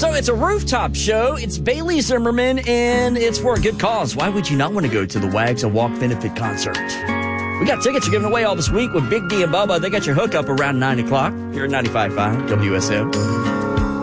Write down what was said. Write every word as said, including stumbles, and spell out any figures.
So it's a rooftop show. It's Bailey Zimmerman, and it's for a good cause. Why would you not want to go to the Wags a Walk benefit concert? We got tickets you're giving away all this week with Big D and Bubba. They got your hookup around nine o'clock here at ninety-five point five W S M.